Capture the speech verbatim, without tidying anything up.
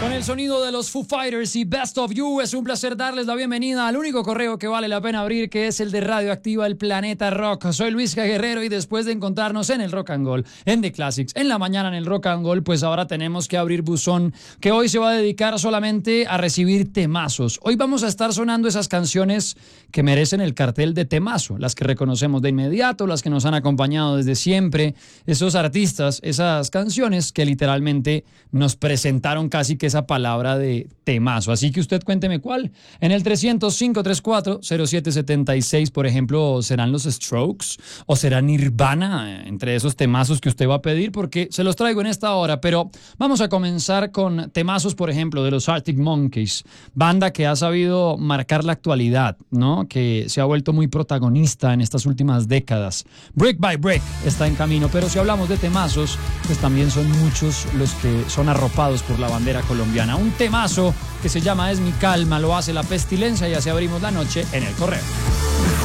Con el sonido de los Foo Fighters y Best of You, es un placer darles la bienvenida al único correo que vale la pena abrir, que es el de Radioactiva, el Planeta Rock. Soy Luis G. Guerrero y después de encontrarnos en el Rock and Gold, en The Classics, en la mañana en el Rock and Gold, pues ahora tenemos que abrir buzón, que hoy se va a dedicar solamente a recibir temazos. Hoy vamos a estar sonando esas canciones que merecen el cartel de temazo, las que reconocemos de inmediato, las que nos han acompañado desde siempre, esos artistas, esas canciones que literalmente nos presentaron casi que esa palabra de temazo. Así que usted cuénteme cuál. En el trescientos cinco treinta y cuatro cero siete setenta y seis, por ejemplo, ¿serán los Strokes o será Nirvana entre esos temazos que usted va a pedir? Porque se los traigo en esta hora, pero vamos a comenzar con temazos, por ejemplo, de los Arctic Monkeys, banda que ha sabido marcar la actualidad, ¿no? Que se ha vuelto muy protagonista en estas últimas décadas. Brick by Brick está en camino, pero si hablamos de temazos, pues también son muchos los que son arropados por la bandera colombiana. Un temazo que se llama Es mi calma, lo hace La Pestilencia, y así abrimos la noche en el correo.